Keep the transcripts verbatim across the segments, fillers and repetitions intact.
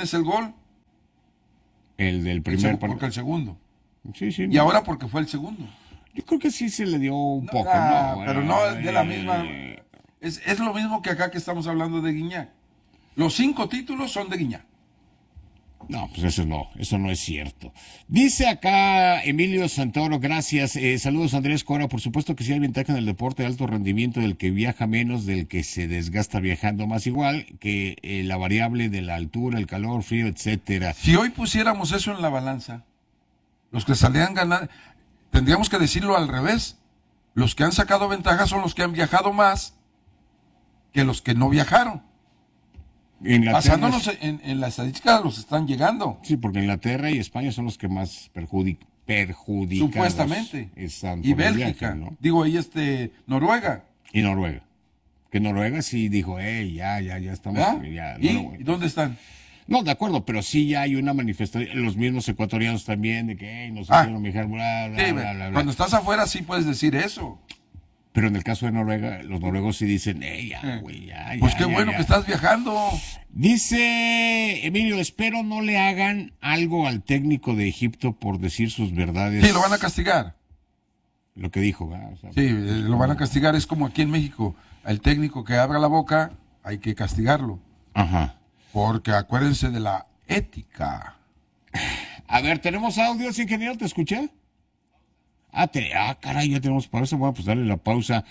quién es el gol? El del El primer seg- partido. porque el segundo. Sí, sí. Y ahora porque fue el segundo. Yo creo que sí se le dio un No, poco, ah, ¿no? pero no de la Eh, misma. Es, es lo mismo que acá que estamos hablando de Guiñac. Los cinco títulos son de Guiñac. No, pues eso no, eso no es cierto. Dice acá Emilio Santoro, gracias. Eh, saludos Andrés Cora. Por supuesto que sí hay ventaja en el deporte de alto rendimiento del que viaja menos, del que se desgasta viajando más, igual que eh, la variable de la altura, el calor, frío, etcétera. Si hoy pusiéramos eso en la balanza, los que salían ganar, tendríamos que decirlo al revés. Los que han sacado ventaja son los que han viajado más que los que no viajaron. Inglaterra, Basándonos en, en la estadística, los están llegando. sí, porque Inglaterra y España son los que más perjudi- perjudicados Supuestamente. están Y por el Bélgica. viaje, ¿no? Digo, ahí este, Noruega. Y Noruega. Que Noruega sí dijo, hey, ya, ya, ya estamos. ¿Verdad? Ya, ¿Y, no, ¿Y dónde están? no, de acuerdo, pero sí ya hay una manifestación, los mismos ecuatorianos también, de que hey, nos Ah. hicieron viajar, bla, bla, Sí, bla, bla, bla. cuando estás afuera sí puedes decir eso. Pero en el caso de Noruega, los noruegos sí dicen, hey, ya, güey, ya, ya. Pues qué ya, bueno ya. que estás viajando. Dice Emilio, espero no le hagan algo al técnico de Egipto por decir sus verdades. Sí, lo van a castigar. Lo que dijo, ¿verdad? O sea, Sí, eh, lo van a castigar. Es como aquí en México. El técnico que abra la boca, hay que castigarlo. Ajá. Porque acuérdense de la ética. A ver, ¿tenemos audios, ingeniero? ¿Te escuché? Ah, te, ah, caray, ya tenemos pausa. Bueno, pues darle la pausa.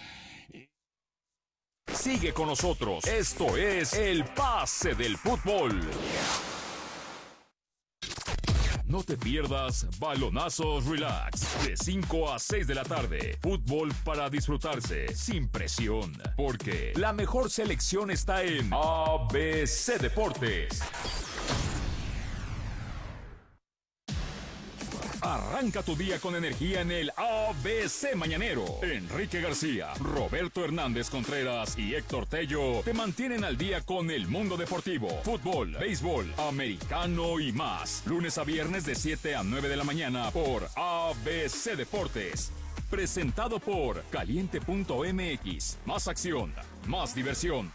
Sigue con nosotros. Esto es El Pase del Fútbol. No te pierdas Balonazos Relax de cinco a seis de la tarde. Fútbol para disfrutarse sin presión. Porque la mejor selección está en A B C Deportes. Arranca tu día con energía en el A B C Mañanero. Enrique García, Roberto Hernández Contreras y Héctor Tello te mantienen al día con el mundo deportivo, fútbol, béisbol, americano y más. Lunes a viernes de siete a nueve de la mañana por A B C Deportes. Presentado por Caliente punto M X. Más acción, más diversión.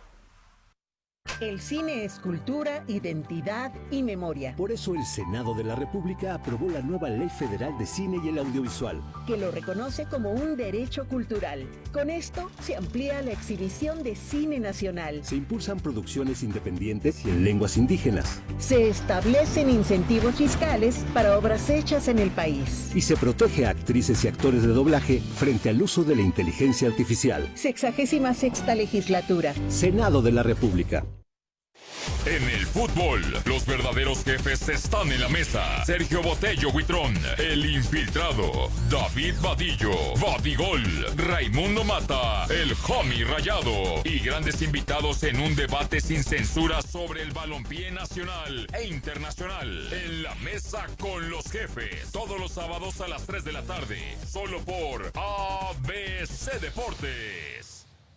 El cine es cultura, identidad y memoria. Por eso el Senado de la República aprobó la nueva Ley Federal de Cine y el Audiovisual, Que lo reconoce como un derecho cultural. Con esto se amplía la exhibición de cine nacional. se impulsan producciones independientes y en lenguas indígenas, Se establecen incentivos fiscales para obras hechas en el país. y se protege a actrices y actores de doblaje frente al uso de la inteligencia artificial. Sexagésima sexta legislatura. Senado de la República. En el fútbol, los verdaderos jefes están en la mesa. Sergio Botello Huitrón, el infiltrado. David Vadillo, Vadigol. Raimundo Mata, el homie rayado. Y grandes invitados en un debate sin censura sobre el balompié nacional e internacional. En la mesa con los jefes. Todos los sábados a las tres de la tarde. Solo por A B C Deportes.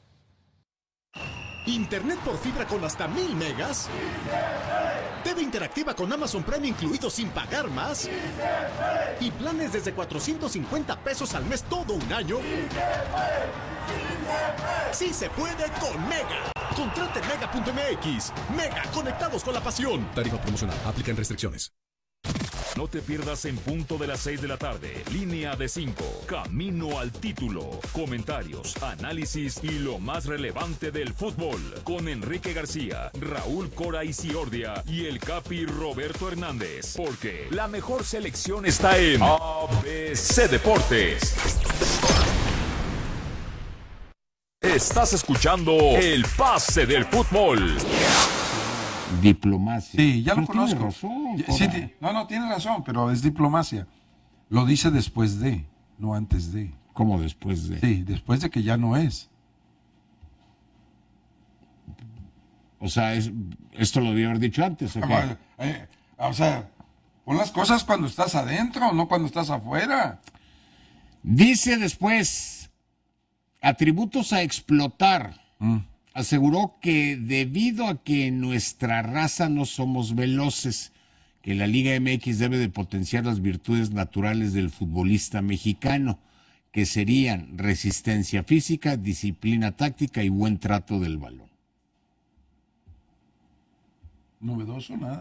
Internet por fibra con hasta mil megas. T V interactiva con Amazon Prime incluido sin pagar más. Y planes desde cuatrocientos cincuenta pesos al mes todo un año. Sí se puede con Mega. Contrate mega punto m x. Mega, conectados con la pasión. Tarifa promocional. Aplican restricciones. No te pierdas en punto de las seis de la tarde. Línea de cinco. Camino al título. Comentarios, análisis y lo más relevante del fútbol. Con Enrique García, Raúl Cora Isiordia y el Capi Roberto Hernández. Porque la mejor selección está en A B C Deportes. Estás escuchando El Pase del Fútbol. Diplomacia. Sí, ya lo Pero tiene conozco. razón, Ya- Cora. sí, ti- no, no, tiene razón, pero es diplomacia. Lo dice después de, no antes de. ¿Cómo después de? Sí, después de que ya no es. O sea, es, esto lo debía haber dicho antes, ¿o qué? Ah, eh, o sea, pon las cosas cuando estás adentro, no cuando estás afuera. Dice después, atributos a explotar. Mm. Aseguró que debido a que en nuestra raza no somos veloces, que la Liga M X debe de potenciar las virtudes naturales del futbolista mexicano, que serían resistencia física, disciplina táctica y buen trato del balón. Novedoso, nada.